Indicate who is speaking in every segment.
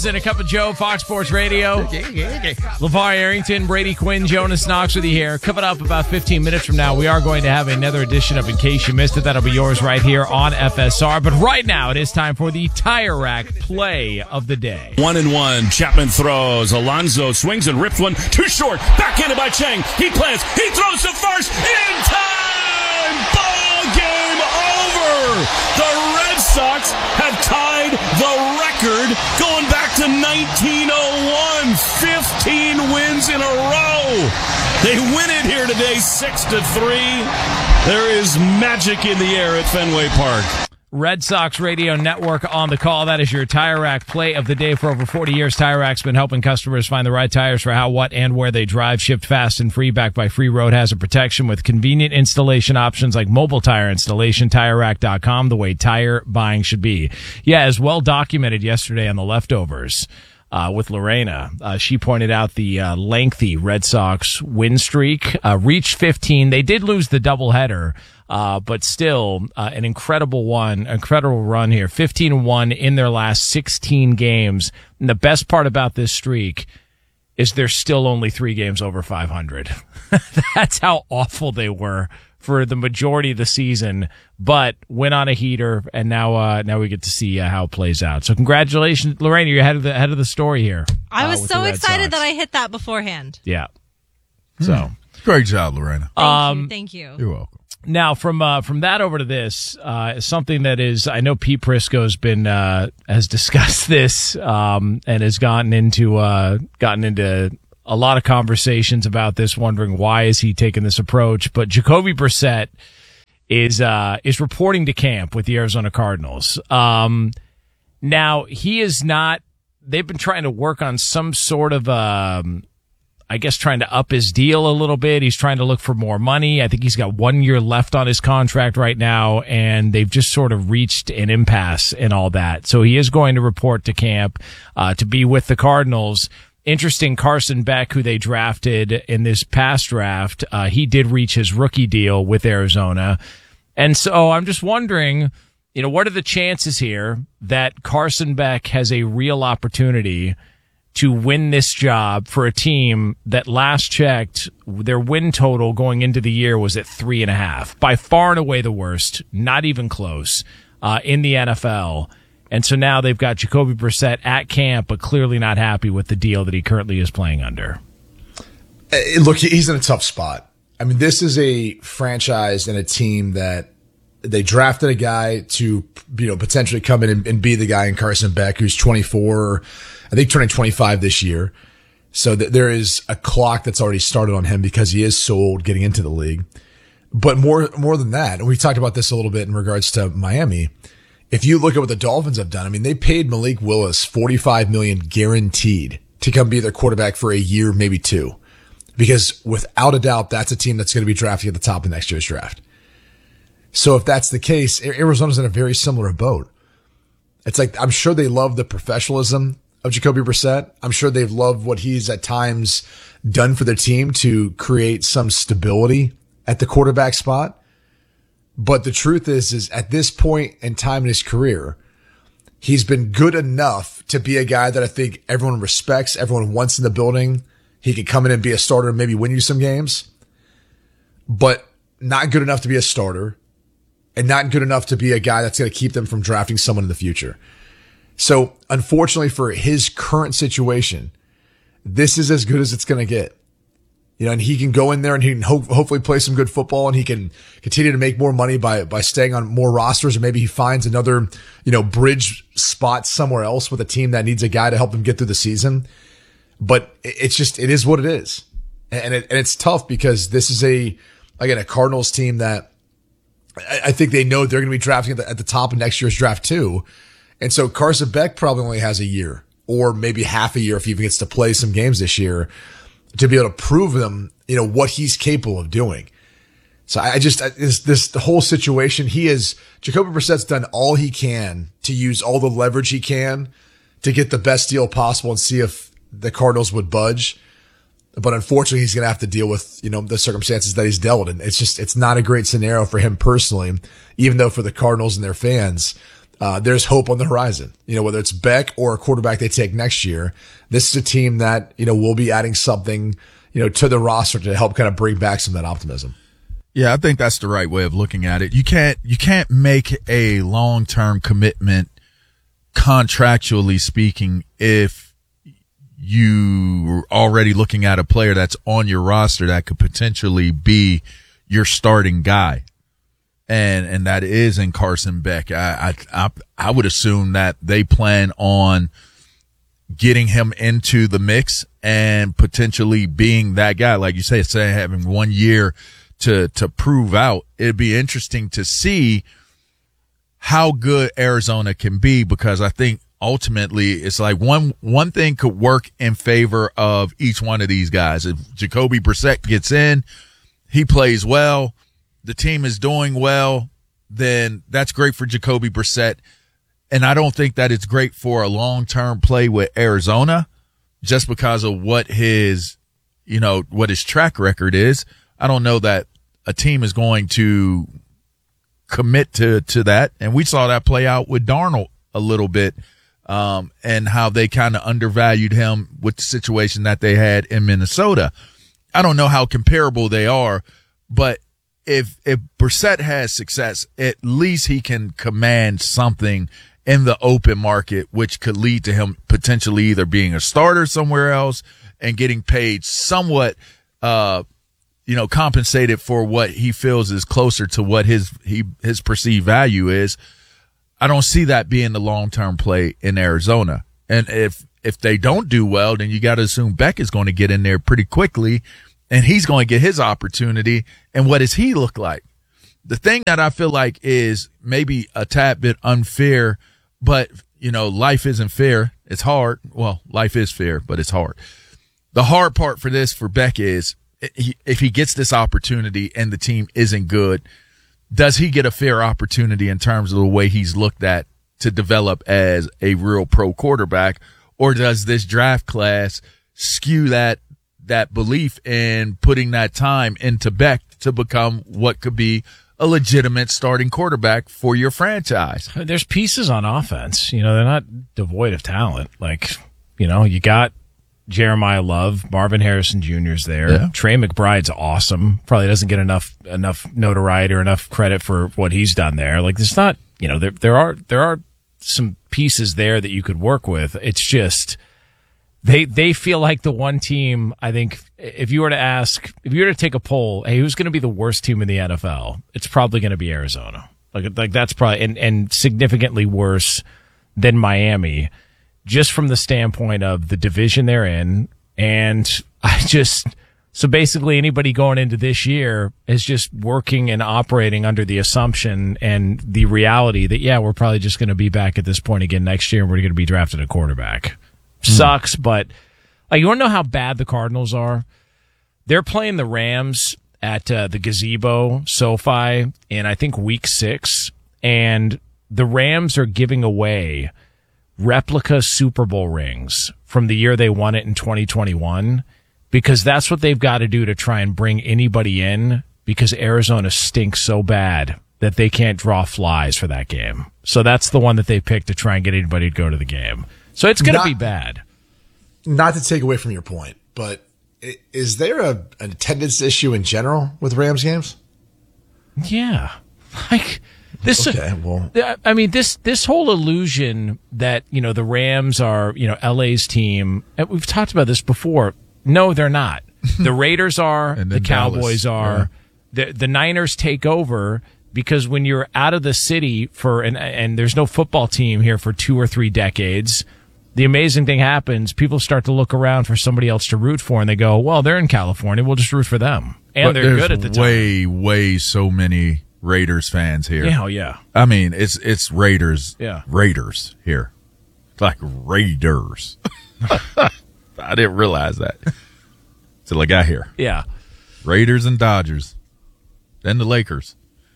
Speaker 1: And a cup of Joe, Fox Sports Radio. LeVar Arrington, Brady Quinn, Jonas Knox with you here. Coming up about 15 minutes from now, we are going to have another edition of In Case You Missed It. That'll be yours right here on FSR. But right now, it is time for the Tire Rack play of the day.
Speaker 2: 1-1. Chapman throws. Alonso swings and rips one. Too short. Backhanded by Chang. He plants. He throws to first. In time! Ball game over! The Red Sox have tied the record going back to 1901. 15 wins in a row. They win it here today 6-3. There is magic in the air at Fenway Park.
Speaker 1: Red Sox Radio Network on the call. That is your Tire Rack play of the day. For over 40 years, Tire Rack's been helping customers find the right tires for how, what, and where they drive. Shipped fast and free, backed by free road hazard protection with convenient installation options like mobile tire installation. TireRack.com, the way tire buying should be. Yeah, as well documented yesterday on The Leftovers with Lorena. She pointed out the lengthy Red Sox win streak, reached 15. They did lose the doubleheader. But still, an incredible run here. 15-1 in their last 16 games. And the best part about this streak is they're still only 3 games over 500. That's how awful they were for the majority of the season, but went on a heater, and now we get to see how it plays out. So congratulations, Lorraine, you're ahead of the story here.
Speaker 3: I was so excited that I hit that beforehand.
Speaker 1: Yeah. So
Speaker 4: great job, Lorena.
Speaker 3: Thank you.
Speaker 4: You're welcome.
Speaker 1: Now, from that over to this, something that is, I know Pete Prisco's been, has discussed this, and has gotten into a lot of conversations about this, wondering why is he taking this approach. But Jacoby Brissett is reporting to camp with the Arizona Cardinals. Now he is not, they've been trying to work on some sort of, I guess trying to up his deal a little bit. He's trying to look for more money. I think he's got 1 year left on his contract right now, and they've just sort of reached an impasse and all that. So he is going to report to camp, to be with the Cardinals. Interesting, Carson Beck, who they drafted in this past draft, he did reach his rookie deal with Arizona. And so I'm just wondering, what are the chances here that Carson Beck has a real opportunity to win this job for a team that last checked, their win total going into the year was at 3.5. By far and away the worst, not even close, in the NFL. And so now they've got Jacoby Brissett at camp, but clearly not happy with the deal that he currently is playing under.
Speaker 5: Look, he's in a tough spot. I mean, this is a franchise and a team that they drafted a guy to, potentially come in and be the guy in Carson Beck, who's 24, I think turning 25 this year. So there is a clock that's already started on him because he is so old getting into the league. But more than that, and we talked about this a little bit in regards to Miami. If you look at what the Dolphins have done, I mean, they paid Malik Willis $45 million guaranteed to come be their quarterback for a year, maybe 2. Because without a doubt, that's a team that's going to be drafting at the top of next year's draft. So if that's the case, Arizona's in a very similar boat. It's like, I'm sure they love the professionalism of Jacoby Brissett. I'm sure they've loved what he's at times done for their team to create some stability at the quarterback spot. But the truth is at this point in time in his career, he's been good enough to be a guy that I think everyone respects, everyone wants in the building. He could come in and be a starter and maybe win you some games, but not good enough to be a starter and not good enough to be a guy that's going to keep them from drafting someone in the future. So unfortunately for his current situation, this is as good as it's going to get. And he can go in there and he can hopefully play some good football, and he can continue to make more money by staying on more rosters, or maybe he finds another, bridge spot somewhere else with a team that needs a guy to help them get through the season. But it is what it is. And it's tough because this is a Cardinals team that I think they know they're going to be drafting at the top of next year's draft too. And so Carson Beck probably only has a year, or maybe half a year if he even gets to play some games this year, to be able to prove them, what he's capable of doing. So the whole situation, Jacoby Brissett's done all he can to use all the leverage he can to get the best deal possible and see if the Cardinals would budge. But unfortunately, he's going to have to deal with, the circumstances that he's dealt in. It's not a great scenario for him personally, even though for the Cardinals and their fans, there's hope on the horizon. Whether it's Beck or a quarterback they take next year, this is a team that, will be adding something, to the roster to help kind of bring back some of that optimism.
Speaker 4: Yeah, I think that's the right way of looking at it. You can't make a long-term commitment, contractually speaking, if you are already looking at a player that's on your roster that could potentially be your starting guy. And that is in Carson Beck. I would assume that they plan on getting him into the mix and potentially being that guy. Like you say having 1 year to prove out. It'd be interesting to see how good Arizona can be, because I think ultimately it's like one thing could work in favor of each one of these guys. If Jacoby Brissett gets in, he plays well, the team is doing well, then that's great for Jacoby Brissett. And I don't think that it's great for a long-term play with Arizona just because of what his track record is. I don't know that a team is going to commit to that. And we saw that play out with Darnold a little bit, and how they kind of undervalued him with the situation that they had in Minnesota. I don't know how comparable they are, but if Brissett has success, at least he can command something in the open market, which could lead to him potentially either being a starter somewhere else and getting paid somewhat, compensated for what he feels is closer to what his perceived value is. I don't see that being the long-term play in Arizona. And if they don't do well, then you got to assume Beck is going to get in there pretty quickly, and he's going to get his opportunity. And what does he look like? The thing that I feel like is maybe a tad bit unfair, but, life isn't fair. It's hard. Well, life is fair, but it's hard. The hard part for Beck is if he gets this opportunity and the team isn't good, does he get a fair opportunity in terms of the way he's looked at to develop as a real pro quarterback, or does this draft class skew that belief in putting that time into Beck to become what could be a legitimate starting quarterback for your franchise?
Speaker 1: There's pieces on offense. They're not devoid of talent. Like, you got Jeremiah Love, Marvin Harrison Jr. is there. Yeah. Trey McBride's awesome. Probably doesn't get enough notoriety or enough credit for what he's done there. Like, there's not, there are some pieces there that you could work with. It's just they feel like the one team. I think if you were to take a poll, hey, who's going to be the worst team in the NFL? It's probably going to be Arizona. Like that's probably and significantly worse than Miami, just from the standpoint of the division they're in. And so basically anybody going into this year is just working and operating under the assumption and the reality that, yeah, we're probably just going to be back at this point again next year and we're going to be drafting a quarterback. Sucks, but you want to know how bad the Cardinals are? They're playing the Rams at the Gazebo SoFi in, I think, week 6, and the Rams are giving away replica Super Bowl rings from the year they won it in 2021, because that's what they've got to do to try and bring anybody in, because Arizona stinks so bad that they can't draw flies for that game. So that's the one that they picked to try and get anybody to go to the game. So it's going to be bad.
Speaker 5: Not to take away from your point, but is there an attendance issue in general with Rams games?
Speaker 1: Yeah. This,
Speaker 5: okay, well,
Speaker 1: I mean, this whole illusion that, the Rams are, LA's team, and we've talked about this before. No, they're not. The Raiders are, the Cowboys are, the Niners take over, because when you're out of the city and there's no football team here for 2 or 3 decades, the amazing thing happens. People start to look around for somebody else to root for, and they go, well, they're in California, we'll just root for them. And they're good at the time.
Speaker 4: Way so many Raiders fans here.
Speaker 1: Yeah, yeah.
Speaker 4: I mean, it's Raiders.
Speaker 1: Yeah.
Speaker 4: Raiders here. It's like Raiders. I didn't realize that till I got here.
Speaker 1: Yeah.
Speaker 4: Raiders and Dodgers. Then the Lakers.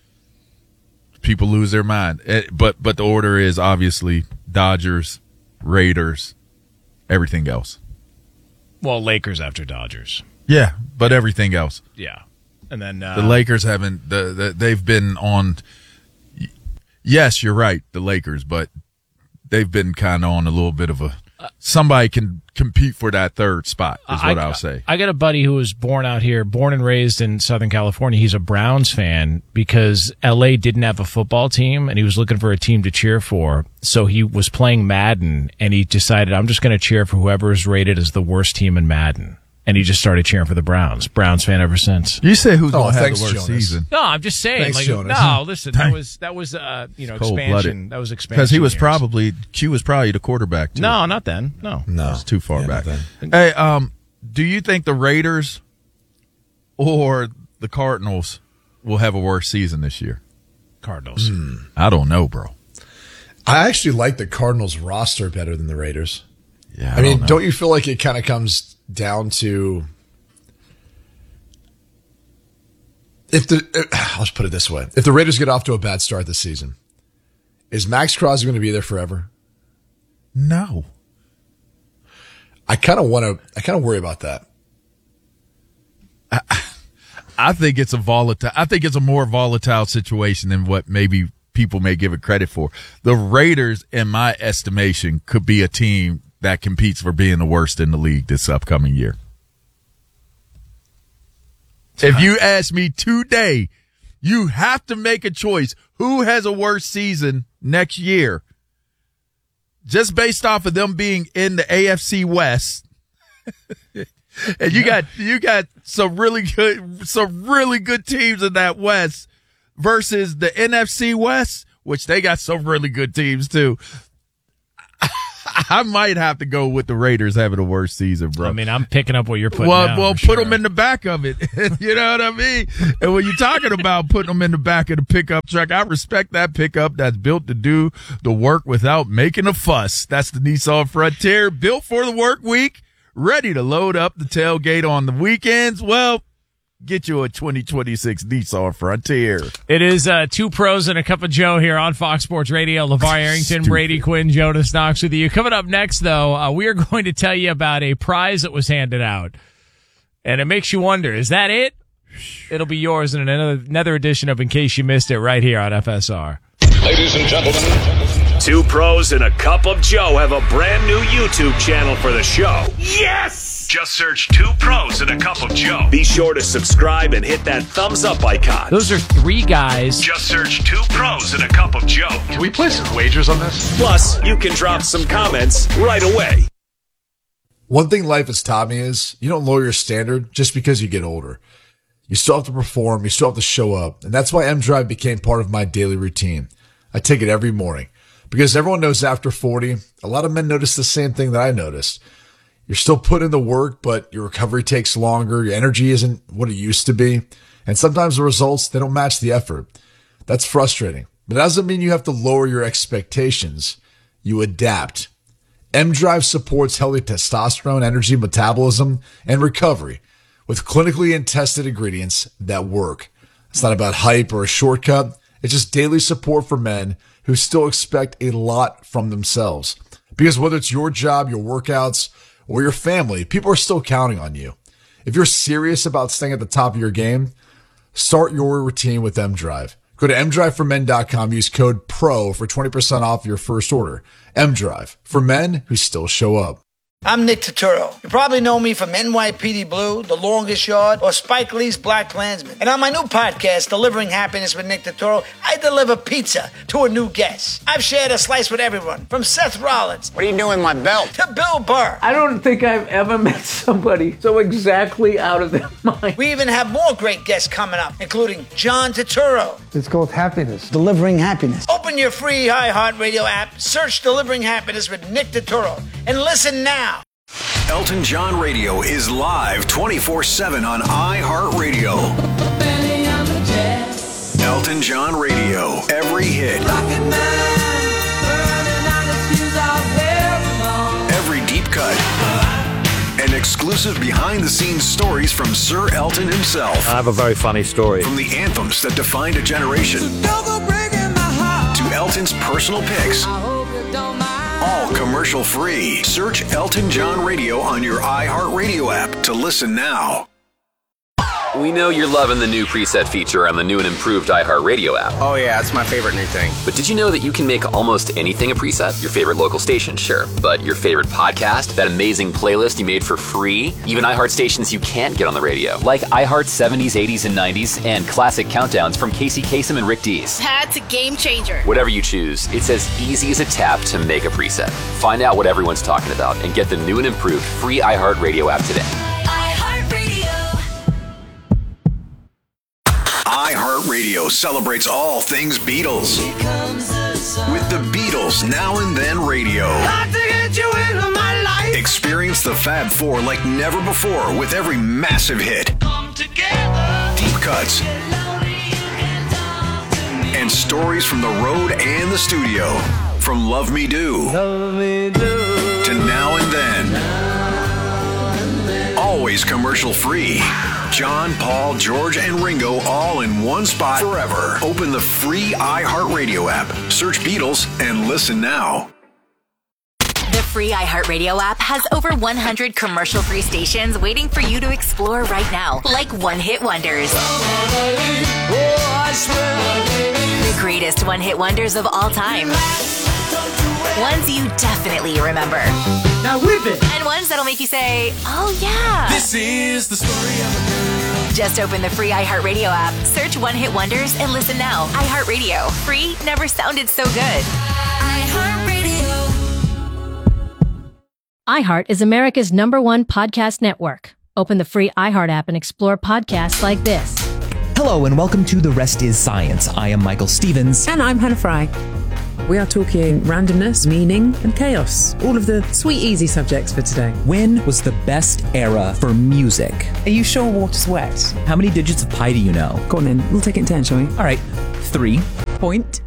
Speaker 4: People lose their mind. But the order is obviously Dodgers, Raiders, everything else.
Speaker 1: Well, Lakers after Dodgers.
Speaker 4: Yeah, but everything else.
Speaker 1: Yeah. And then
Speaker 4: the Lakers haven't. They've been on. yes, you're right, the Lakers, but they've been kind of on a little bit of a somebody can compete for that third spot is what I'll say.
Speaker 1: I got a buddy who was born out here, born and raised in Southern California. He's a Browns fan because LA didn't have a football team and he was looking for a team to cheer for. So he was playing Madden and he decided, I'm just going to cheer for whoever is rated as the worst team in Madden. And he just started cheering for the Browns. Browns fan ever since.
Speaker 4: You say who's going to have the worst
Speaker 5: Jonas.
Speaker 4: season?
Speaker 1: No, I'm just saying.
Speaker 5: Thanks, Jonas.
Speaker 1: No, listen, that was expansion. That was expansion.
Speaker 4: Because he was
Speaker 1: years.
Speaker 4: Q was probably the quarterback too.
Speaker 1: No, not then. No.
Speaker 4: It's too far back.
Speaker 5: Not
Speaker 4: Hey, do you think the Raiders or the Cardinals will have a worse season this year?
Speaker 1: Cardinals.
Speaker 4: I don't know, bro.
Speaker 5: I actually like the Cardinals roster better than the Raiders.
Speaker 4: Yeah,
Speaker 5: I mean, don't you feel like it kind of comes down to I'll just put it this way. If the Raiders get off to a bad start this season, is Max Crosby going to be there forever?
Speaker 4: No.
Speaker 5: I kind of worry about that.
Speaker 4: I think it's a more volatile situation than what maybe people may give it credit for. The Raiders, in my estimation, could be a team that competes for being the worst in the league this upcoming year. If you ask me today, you have to make a choice. Who has a worse season next year? Just based off of them being in the AFC West. And you got some really good teams in that West versus the NFC West, which they got some really good teams too. I might have to go with the Raiders having a worse season, bro.
Speaker 1: I mean, I'm picking up what you're putting down.
Speaker 4: Well, put them in the back of it. You know what I mean? And when you're talking about putting them in the back of the pickup truck, I respect that pickup that's built to do the work without making a fuss. That's the Nissan Frontier, built for the work week, ready to load up the tailgate on the weekends. Well, get you a 2026 Nissan Frontier.
Speaker 1: It is Two Pros and a Cup of Joe here on Fox Sports Radio. LeVar Arrington, Brady Quinn, Jonas Knox with you. Coming up next, though, we are going to tell you about a prize that was handed out. And it makes you wonder, is that it? It'll be yours in another edition of In Case You Missed It right here on FSR.
Speaker 6: Ladies and gentlemen, Two Pros and a Cup of Joe have a brand new YouTube channel for the show. Yes! Just search Two Pros and a Cup of Joe. Be sure to subscribe and hit that thumbs up icon.
Speaker 1: Those are three guys.
Speaker 6: Just search Two Pros and a Cup of Joe.
Speaker 7: Can we place some wagers on this?
Speaker 6: Plus, you can drop some comments right away.
Speaker 5: One thing life has taught me is you don't lower your standard just because you get older. You still have to perform. You still have to show up. And that's why M-Drive became part of my daily routine. I take it every morning because everyone knows after 40, a lot of men notice the same thing that I noticed. You're still putting in the work, but your recovery takes longer. Your energy isn't what it used to be. And sometimes the results, they don't match the effort. That's frustrating. But it doesn't mean you have to lower your expectations. You adapt. M-Drive supports healthy testosterone, energy, metabolism, and recovery with clinically and tested ingredients that work. It's not about hype or a shortcut. It's just daily support for men who still expect a lot from themselves. Because whether it's your job, your workouts, or your family, people are still counting on you. If you're serious about staying at the top of your game, start your routine with M-Drive. Go to mdriveformen.com, use code PRO for 20% off your first order. M-Drive, for men who still show up.
Speaker 8: I'm Nick Turturro. You probably know me from NYPD Blue, The Longest Yard, or Spike Lee's Black Klansman. And on my new podcast, Delivering Happiness with Nick Turturro, I deliver pizza to a new guest. I've shared a slice with everyone, from Seth Rollins.
Speaker 9: What are you doing with my belt?
Speaker 8: To Bill Burr.
Speaker 10: I don't think I've ever met somebody so exactly out of their mind.
Speaker 8: We even have more great guests coming up, including John Turturro.
Speaker 11: It's called Happiness.
Speaker 9: Delivering Happiness.
Speaker 8: Open your free iHeartRadio app, search Delivering Happiness with Nick Turturro, and listen now.
Speaker 6: Elton John Radio is live 24/7 on iHeartRadio. Elton John Radio, every hit. Every deep cut. And exclusive behind-the-scenes stories from Sir Elton himself.
Speaker 12: I have a very funny story.
Speaker 6: From the anthems that defined a generation to Elton's personal picks. All commercial-free. Search Elton John Radio on your iHeartRadio app to listen now.
Speaker 9: We know you're loving the new preset feature on the new and improved iHeartRadio app.
Speaker 11: Oh yeah, it's my favorite new thing.
Speaker 9: But did you know that you can make almost anything a preset? Your favorite local station, sure. But your favorite podcast? That amazing playlist you made for free? Even iHeart stations you can't get on the radio. Like iHeart 70s, 80s, and 90s, and classic countdowns from Casey Kasem and Rick Dees.
Speaker 12: That's a game changer.
Speaker 9: Whatever you choose, it's as easy as a tap to make a preset. Find out what everyone's talking about and get the new and improved free iHeartRadio app today.
Speaker 6: iHeartRadio celebrates all things Beatles. With the Beatles Now and Then Radio. Experience the Fab Four like never before with every massive hit. Deep cuts. And stories from the road and the studio. From Love Me Do to Now and Then. Always commercial free. John, Paul, George, and Ringo all in one spot forever. Open the free iHeartRadio app. Search Beatles and listen now.
Speaker 13: The free iHeartRadio app has over 100 commercial-free stations waiting for you to explore right now. Like one-hit wonders. The greatest one-hit wonders of all time. Ones you definitely remember.
Speaker 14: Now whip it!
Speaker 13: And ones that'll make you say, oh yeah.
Speaker 14: This is the story of a girl.
Speaker 13: Just open the free iHeartRadio app, search One Hit Wonders, and listen now. iHeartRadio. Free never sounded so good.
Speaker 15: iHeartRadio. iHeart is America's #1 podcast network. Open the free iHeart app and explore podcasts like this.
Speaker 16: Hello and welcome to The Rest is Science. I am Michael Stevens.
Speaker 17: And I'm Hannah Fry. We are talking randomness, meaning, and chaos. All of the sweet, easy subjects for today.
Speaker 16: When was the best era for music?
Speaker 17: Are you sure water's wet?
Speaker 16: How many digits of pi do you know?
Speaker 17: Go on then. We'll take it in turn, shall we?
Speaker 16: All right. 3.
Speaker 17: Point.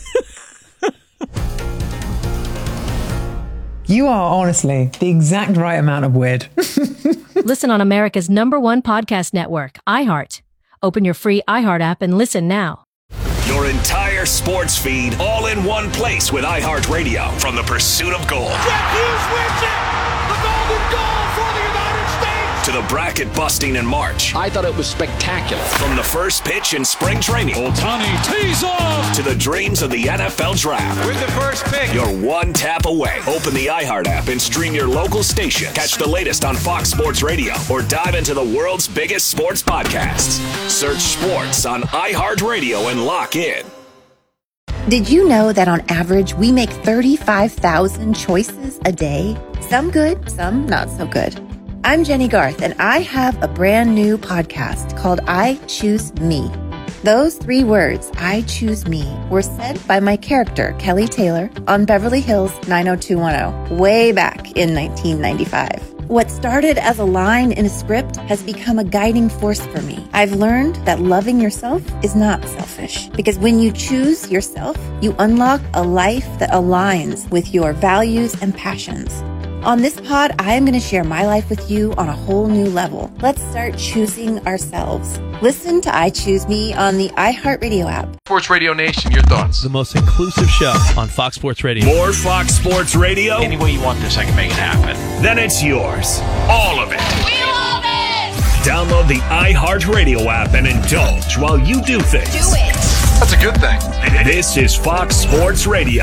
Speaker 17: You are honestly the exact right amount of weird.
Speaker 15: Listen on America's #1 podcast network, iHeart. Open your free iHeart app and listen now.
Speaker 6: Your entire sports feed all in one place with iHeartRadio from the pursuit of gold.
Speaker 14: Jack Hughes wins it! The golden goal for the United States!
Speaker 6: To the bracket busting in March.
Speaker 18: I thought it was spectacular.
Speaker 6: From the first pitch in spring training.
Speaker 2: Ohtani tees off!
Speaker 6: To the dreams of the NFL Draft.
Speaker 11: With the first pick.
Speaker 6: You're one tap away. Open the iHeart app and stream your local station. Catch the latest on Fox Sports Radio or dive into the world's biggest sports podcasts. Search sports on iHeartRadio and lock in.
Speaker 19: Did you know that on average we make 35,000 choices a day? Some good, some not so good. I'm Jenny Garth, and I have a brand new podcast called I Choose Me. Those 3 words, I choose me, were said by my character, Kelly Taylor, on Beverly Hills 90210, way back in 1995. What started as a line in a script has become a guiding force for me. I've learned that loving yourself is not selfish, because when you choose yourself, you unlock a life that aligns with your values and passions. On this pod, I am going to share my life with you on a whole new level. Let's start choosing ourselves. Listen to I Choose Me on the iHeartRadio app.
Speaker 7: Sports Radio Nation, your thoughts?
Speaker 20: The most inclusive show on Fox Sports Radio.
Speaker 6: More Fox Sports Radio?
Speaker 18: Any way you want this, I can make it happen.
Speaker 6: Then it's yours. All of it.
Speaker 15: We love it!
Speaker 6: Download the iHeartRadio app and indulge while you do things.
Speaker 15: Do it!
Speaker 7: That's a good thing.
Speaker 6: This is Fox Sports Radio.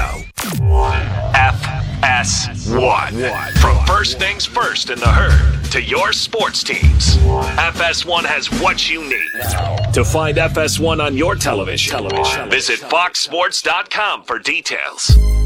Speaker 6: FS1. From first things first in the herd to your sports teams, FS1 has what you need. To find FS1 on your television, visit foxsports.com for details.